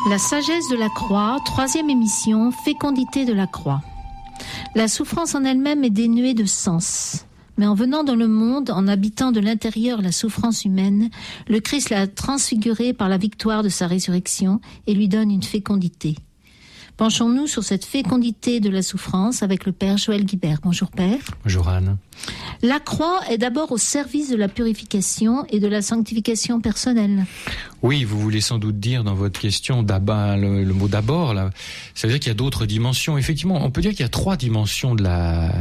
La sagesse de la croix, 3e émission, fécondité de la croix. La souffrance en elle-même est dénuée de sens. Mais en venant dans le monde, en habitant de l'intérieur la souffrance humaine, le Christ l'a transfigurée par la victoire de sa résurrection et lui donne une fécondité. Penchons-nous sur cette fécondité de la souffrance avec le Père Joël Guibert. Bonjour Père. Bonjour Anne. La croix est d'abord au service de la purification et de la sanctification personnelle. Oui, vous voulez sans doute dire dans votre question le mot d'abord, là. Ça veut dire qu'il y a d'autres dimensions. Effectivement, on peut dire qu'il y a 3 dimensions de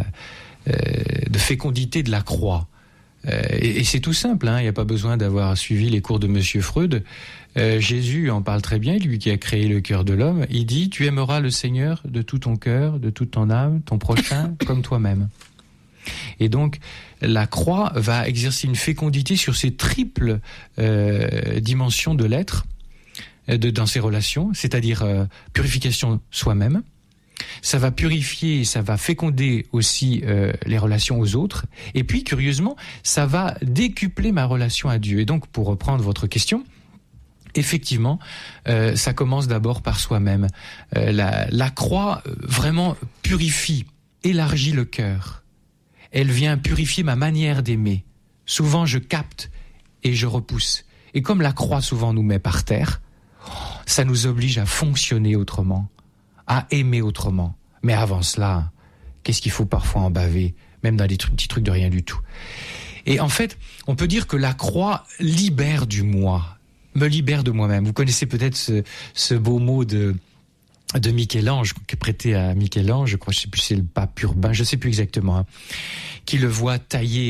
fécondité de la croix. Et c'est tout simple, hein, il n'y a pas besoin d'avoir suivi les cours de Monsieur Freud. Jésus en parle très bien, lui qui a créé le cœur de l'homme. Il dit, tu aimeras le Seigneur de tout ton cœur, de toute ton âme, ton prochain comme toi-même. Et donc, la croix va exercer une fécondité sur ces triples dimensions de l'être, dans ses relations, c'est-à-dire purification soi-même. Ça va purifier, ça va féconder aussi les relations aux autres. Et puis, curieusement, ça va décupler ma relation à Dieu. Et donc, pour reprendre votre question, effectivement, ça commence d'abord par soi-même. La croix vraiment purifie, élargit le cœur. Elle vient purifier ma manière d'aimer. Souvent, je capte et je repousse. Et comme la croix souvent nous met par terre, ça nous oblige à fonctionner autrement, à aimer autrement. Mais avant cela, qu'est-ce qu'il faut parfois en baver, même dans des petits trucs de rien du tout. Et en fait, on peut dire que la croix libère du moi, me libère de moi-même. Vous connaissez peut-être ce beau mot de Michel-Ange, qui est prêté à Michel-Ange, je crois, je sais plus si c'est le pape Urbain, je sais plus exactement, hein, qui le voit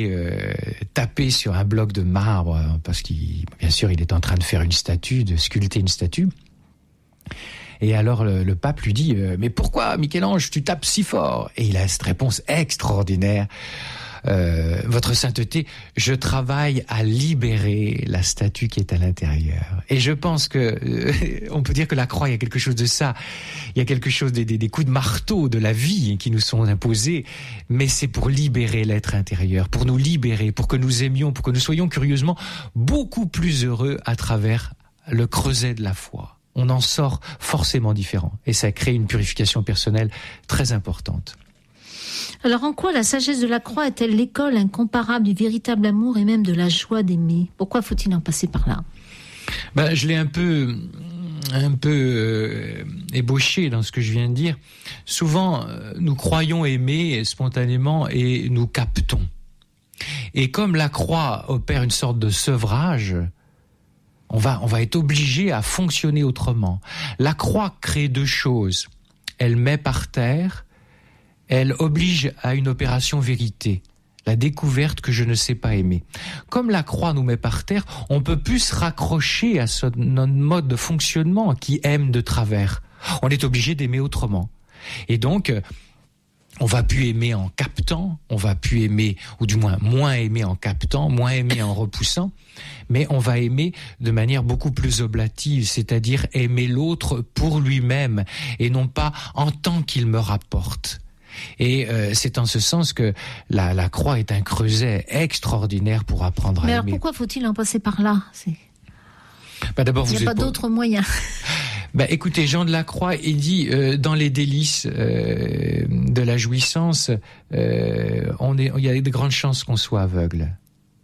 taper sur un bloc de marbre, parce bien sûr, il est en train de faire une statue, de sculpter une statue. Et alors le pape lui dit « Mais pourquoi, Michel-Ange, tu tapes si fort ?» Et il a cette réponse extraordinaire. Votre sainteté, je travaille à libérer la statue qui est à l'intérieur. Et je pense que on peut dire que la croix, il y a quelque chose de ça. Il y a quelque chose des coups de marteau de la vie qui nous sont imposés, mais c'est pour libérer l'être intérieur, pour nous libérer, pour que nous aimions, pour que nous soyons curieusement beaucoup plus heureux à travers le creuset de la foi. On en sort forcément différent. Et ça crée une purification personnelle très importante. Alors en quoi la sagesse de la croix est-elle l'école incomparable du véritable amour et même de la joie d'aimer ? Pourquoi faut-il en passer par là ? Je l'ai un peu ébauché dans ce que je viens de dire. Souvent, nous croyons aimer spontanément et nous captons. Et comme la croix opère une sorte de sevrage, on va être obligé à fonctionner autrement. La croix crée 2 choses. Elle met par terre, elle oblige à une opération vérité, la découverte que je ne sais pas aimer. Comme la croix nous met par terre, on peut plus se raccrocher à notre mode de fonctionnement qui aime de travers. On est obligé d'aimer autrement. Et donc, on va plus aimer en captant, on va plus aimer, ou du moins moins aimer en captant, moins aimer en repoussant, mais on va aimer de manière beaucoup plus oblative, c'est-à-dire aimer l'autre pour lui-même et non pas en tant qu'il me rapporte. Et c'est en ce sens que la croix est un creuset extraordinaire pour apprendre à aimer. Mais alors pourquoi faut-il en passer par là ? D'abord, il n'y a pas d'autre moyen. Écoutez, Jean de la Croix, il dit dans les délices de la jouissance, il y a de grandes chances qu'on soit aveugle.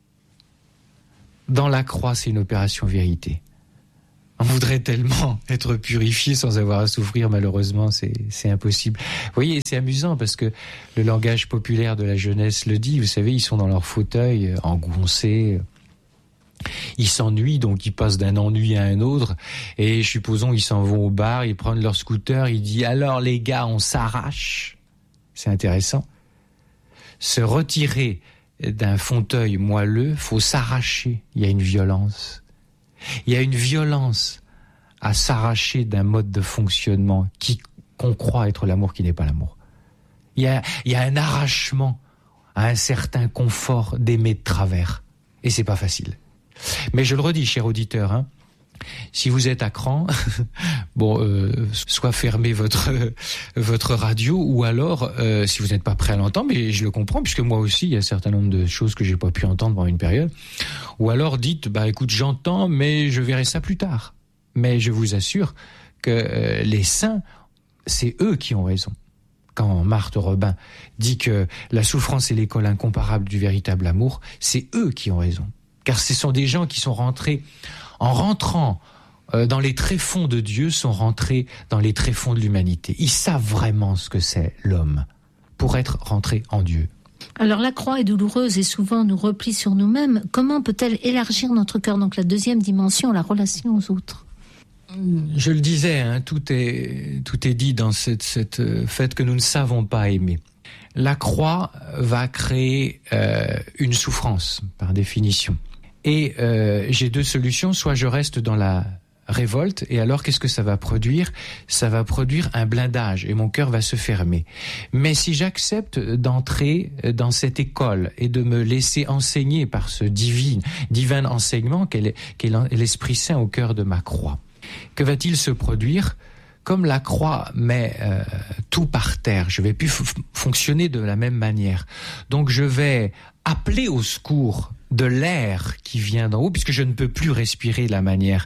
Dans la croix, c'est une opération vérité. On voudrait tellement être purifié sans avoir à souffrir, malheureusement, c'est impossible. Vous voyez, c'est amusant parce que le langage populaire de la jeunesse le dit, vous savez, ils sont dans leur fauteuil, engoncés, ils s'ennuient, donc ils passent d'un ennui à un autre, et supposons ils s'en vont au bar, ils prennent leur scooter, ils disent « Alors les gars, on s'arrache ». C'est intéressant. Se retirer d'un fauteuil moelleux, faut s'arracher, il y a une violence. Il y a une violence à s'arracher d'un mode de fonctionnement qu'on croit être l'amour qui n'est pas l'amour. Il y a un arrachement à un certain confort d'aimer de travers. Et c'est pas facile. Mais je le redis, cher auditeur, si vous êtes à cran, soit fermez votre radio, ou alors, si vous n'êtes pas prêt à l'entendre, mais je le comprends, puisque moi aussi, il y a un certain nombre de choses que j'ai pas pu entendre pendant une période, ou alors dites, écoute, j'entends, mais je verrai ça plus tard. Mais je vous assure que les saints, c'est eux qui ont raison. Quand Marthe Robin dit que la souffrance est l'école incomparable du véritable amour, c'est eux qui ont raison. Car ce sont des gens qui sont rentrés, en rentrant dans les tréfonds de Dieu, sont rentrés dans les tréfonds de l'humanité. Ils savent vraiment ce que c'est l'homme pour être rentré en Dieu. Alors la croix est douloureuse et souvent nous replie sur nous-mêmes. Comment peut-elle élargir notre cœur? Donc la deuxième dimension, la relation aux autres. Je le disais, hein, tout est dit dans cette fait que nous ne savons pas aimer. La croix va créer une souffrance, par définition. Et j'ai deux solutions. Soit je reste dans la révolte, et alors qu'est-ce que ça va produire? Ça va produire un blindage, et mon cœur va se fermer. Mais si j'accepte d'entrer dans cette école et de me laisser enseigner par ce divin enseignement qu'est l'Esprit Saint au cœur de ma croix, que va-t-il se produire? Comme la croix met tout par terre, je vais plus fonctionner de la même manière. Donc je vais appeler au secours de l'air qui vient d'en haut, puisque je ne peux plus respirer de la manière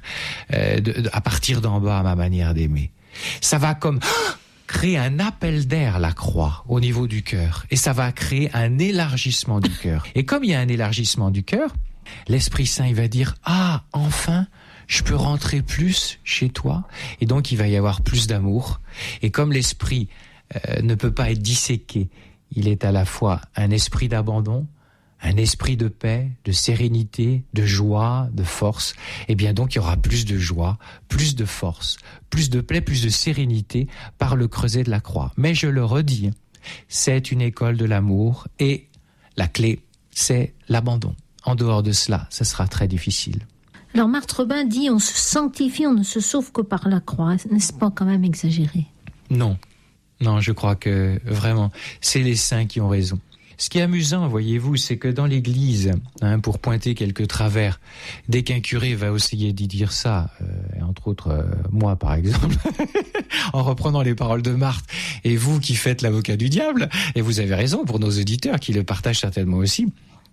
à partir d'en bas à ma manière d'aimer. Ça va comme créer un appel d'air, la croix, au niveau du cœur, et ça va créer un élargissement du cœur. Et comme il y a un élargissement du cœur, l'Esprit Saint il va dire enfin je peux rentrer plus chez toi, et donc il va y avoir plus d'amour. Et comme l'esprit ne peut pas être disséqué, il est à la fois un esprit d'abandon, un esprit de paix, de sérénité, de joie, de force. Et bien donc il y aura plus de joie, plus de force, plus de paix, plus de sérénité par le creuset de la croix. Mais je le redis, c'est une école de l'amour, et la clé, c'est l'abandon. En dehors de cela, ça sera très difficile. Alors Marthe Robin dit on se sanctifie, on ne se sauve que par la croix. N'est-ce pas quand même exagéré? Non, je crois que vraiment, c'est les saints qui ont raison. Ce qui est amusant, voyez-vous, c'est que dans l'Église, pour pointer quelques travers, dès qu'un curé va essayer d'y dire ça, et entre autres moi par exemple, en reprenant les paroles de Marthe, et vous qui faites l'avocat du diable, et vous avez raison pour nos auditeurs qui le partagent certainement aussi,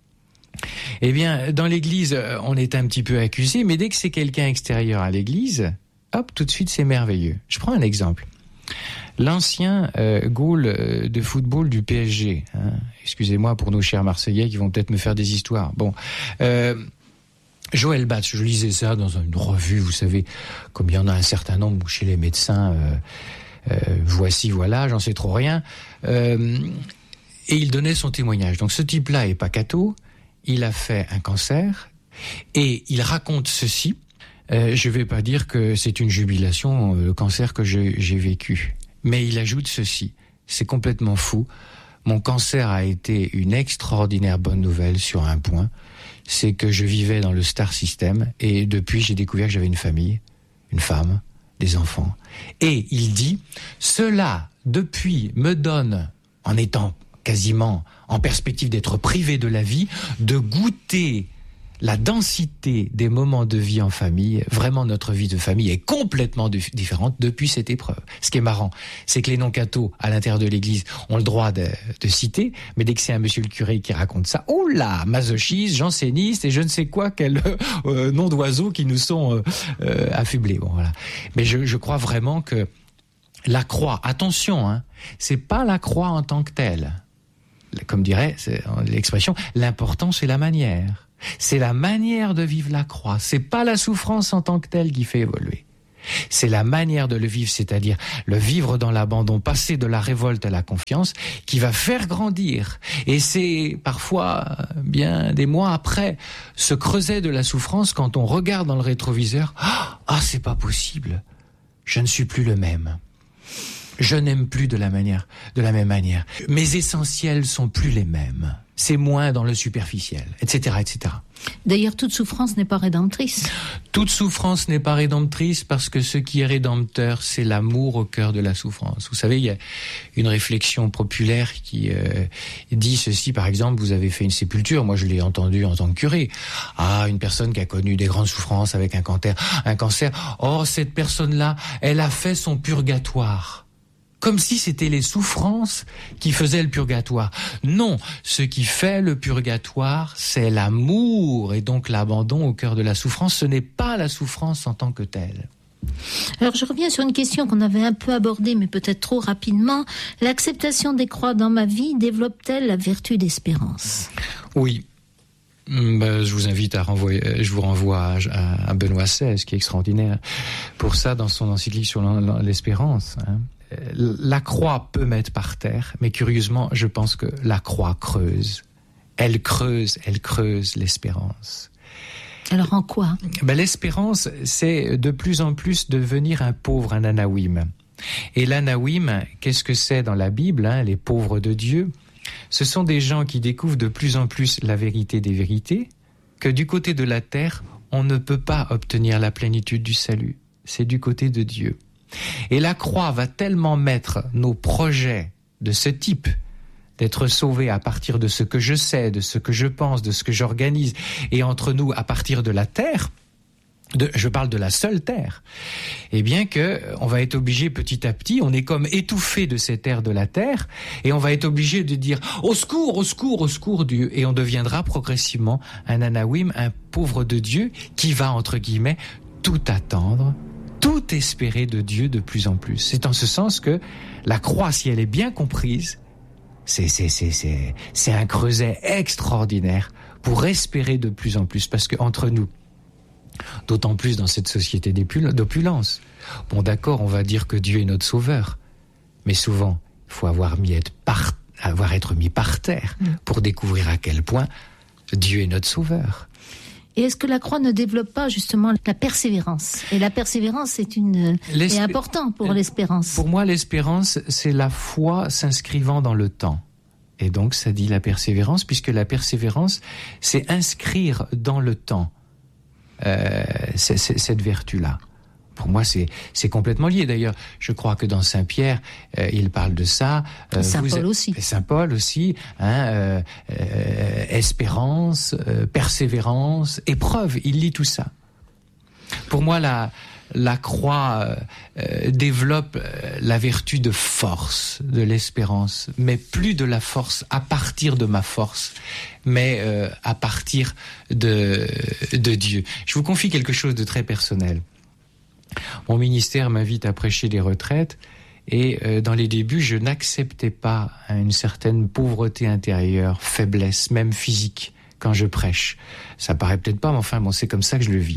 eh bien, dans l'Église, on est un petit peu accusé, mais dès que c'est quelqu'un extérieur à l'Église, hop, tout de suite, c'est merveilleux. Je prends un exemple. L'ancien goal de football du PSG, excusez-moi pour nos chers Marseillais qui vont peut-être me faire des histoires. Bon, Joël Batz, je lisais ça dans une revue, vous savez, comme il y en a un certain nombre chez les médecins, voici, voilà, j'en sais trop rien. Et il donnait son témoignage. Donc ce type-là est pas catho. Il a fait un cancer et il raconte ceci. Je vais pas dire que c'est une jubilation, le cancer que j'ai vécu. Mais il ajoute ceci. C'est complètement fou. Mon cancer a été une extraordinaire bonne nouvelle sur un point. C'est que je vivais dans le star system et depuis j'ai découvert que j'avais une famille, une femme, des enfants. Et il dit, cela depuis me donne, en étant quasiment en perspective d'être privé de la vie, de goûter la densité des moments de vie en famille. Vraiment, notre vie de famille est complètement différente depuis cette épreuve. Ce qui est marrant, c'est que les non-cathos à l'intérieur de l'Église ont le droit de citer, mais dès que c'est un monsieur le curé qui raconte ça, oula, masochiste, janséniste et je ne sais quoi, quel nom d'oiseaux qui nous sont affublés. Bon, voilà. Mais je crois vraiment que la croix, attention, c'est pas la croix en tant que telle. Comme dirait l'expression, l'important c'est la manière. C'est la manière de vivre la croix. C'est pas la souffrance en tant que telle qui fait évoluer. C'est la manière de le vivre, c'est-à-dire le vivre dans l'abandon, passer de la révolte à la confiance, qui va faire grandir. Et c'est parfois, bien des mois après, ce creuset de la souffrance, quand on regarde dans le rétroviseur, c'est pas possible. Je ne suis plus le même. Je n'aime plus de la même manière. Mes essentiels sont plus les mêmes. C'est moins dans le superficiel, etc., etc. D'ailleurs, toute souffrance n'est pas rédemptrice. Toute souffrance n'est pas rédemptrice parce que ce qui est rédempteur, c'est l'amour au cœur de la souffrance. Vous savez, il y a une réflexion populaire qui dit ceci, par exemple, vous avez fait une sépulture, moi je l'ai entendu en tant que curé. Une personne qui a connu des grandes souffrances avec un cancer. Oh, cette personne-là, elle a fait son purgatoire. Comme si c'était les souffrances qui faisaient le purgatoire. Non, ce qui fait le purgatoire, c'est l'amour et donc l'abandon au cœur de la souffrance. Ce n'est pas la souffrance en tant que telle. Alors je reviens sur une question qu'on avait un peu abordée, mais peut-être trop rapidement. L'acceptation des croix dans ma vie développe-t-elle la vertu d'espérance ? Oui. Je vous renvoie à Benoît XVI, qui est extraordinaire pour ça dans son encyclique sur l'espérance. La croix peut mettre par terre, mais curieusement, je pense que la croix creuse. Elle creuse l'espérance. Alors en quoi ? L'espérance, c'est de plus en plus devenir un pauvre, un anawim. Et l'anawim, qu'est-ce que c'est dans la Bible, les pauvres de Dieu ? Ce sont des gens qui découvrent de plus en plus la vérité des vérités, que du côté de la terre, on ne peut pas obtenir la plénitude du salut. C'est du côté de Dieu. Et la croix va tellement mettre nos projets de ce type, d'être sauvés à partir de ce que je sais, de ce que je pense, de ce que j'organise, et entre nous à partir de la terre, je parle de la seule terre, et bien que on va être obligé petit à petit, on est comme étouffé de cette terre de la terre, et on va être obligé de dire au secours, au secours, au secours Dieu, et on deviendra progressivement un anawim, un pauvre de Dieu, qui va entre guillemets tout attendre, tout espérer de Dieu de plus en plus. C'est en ce sens que la croix, si elle est bien comprise, c'est un creuset extraordinaire pour espérer de plus en plus, parce que entre nous, d'autant plus dans cette société d'opulence, bon d'accord, on va dire que Dieu est notre sauveur, mais souvent, il faut avoir être mis par terre pour découvrir à quel point Dieu est notre sauveur. Et est-ce que la croix ne développe pas justement la persévérance ? Et la persévérance est important pour l'espérance. Pour moi, l'espérance, c'est la foi s'inscrivant dans le temps. Et donc, ça dit la persévérance, puisque la persévérance, c'est inscrire dans le temps cette vertu-là. Pour moi, c'est complètement lié. D'ailleurs, je crois que dans Saint-Pierre, il parle de ça. Saint-Paul aussi. Saint-Paul aussi. Espérance, persévérance, épreuve. Il lit tout ça. Pour moi, la croix développe la vertu de force, de l'espérance, mais plus de la force à partir de ma force, mais à partir de Dieu. Je vous confie quelque chose de très personnel. Mon ministère m'invite à prêcher des retraites et dans les débuts, je n'acceptais pas une certaine pauvreté intérieure, faiblesse, même physique, quand je prêche. Ça paraît peut-être pas, mais enfin, bon, c'est comme ça que je le vis.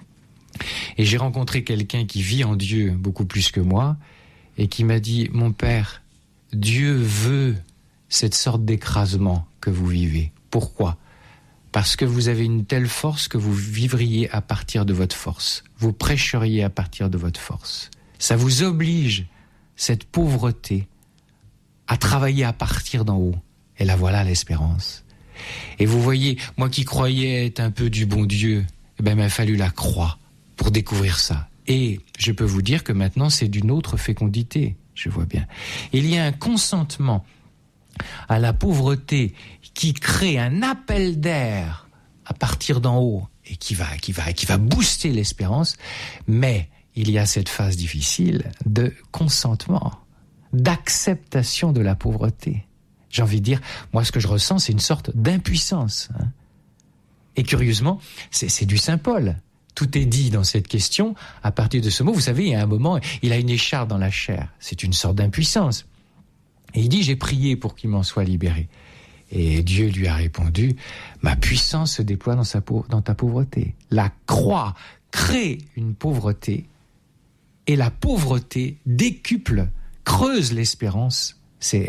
Et j'ai rencontré quelqu'un qui vit en Dieu beaucoup plus que moi et qui m'a dit « Mon père, Dieu veut cette sorte d'écrasement que vous vivez. Pourquoi ? Parce que vous avez une telle force que vous vivriez à partir de votre force. Vous prêcheriez à partir de votre force. Ça vous oblige, cette pauvreté, à travailler à partir d'en haut. Et là, voilà l'espérance. Et vous voyez, moi qui croyais être un peu du bon Dieu, il m'a fallu la croix pour découvrir ça. Et je peux vous dire que maintenant, c'est d'une autre fécondité, je vois bien. Il y a un consentement à la pauvreté qui crée un appel d'air à partir d'en haut et qui va booster l'espérance, mais il y a cette phase difficile de consentement, d'acceptation de la pauvreté. J'ai envie de dire, moi ce que je ressens, c'est une sorte d'impuissance. Et curieusement, c'est du Saint Paul. Tout est dit dans cette question à partir de ce mot. Vous savez, il y a un moment, il a une écharpe dans la chair. C'est une sorte d'impuissance. Et il dit, j'ai prié pour qu'il m'en soit libéré. Et Dieu lui a répondu, ma puissance se déploie dans ta pauvreté. La croix crée une pauvreté et la pauvreté décuple, creuse l'espérance.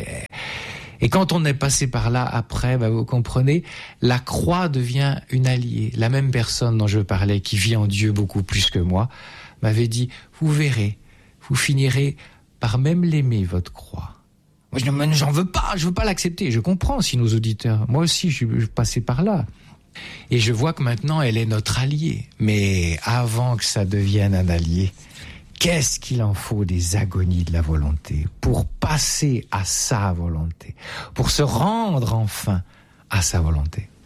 Et quand on est passé par là, après, vous comprenez, la croix devient une alliée. La même personne dont je parlais, qui vit en Dieu beaucoup plus que moi, m'avait dit, vous verrez, vous finirez par même l'aimer, votre croix. Moi, je dis, j'en veux pas, je veux pas l'accepter. Je comprends si nos auditeurs, moi aussi, je passais par là. Et je vois que maintenant, elle est notre alliée. Mais avant que ça devienne un allié, qu'est-ce qu'il en faut des agonies de la volonté pour passer à sa volonté, pour se rendre enfin à sa volonté.